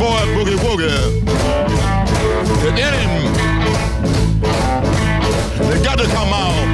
boy Boogie Woogie. The enemy, they got to come out.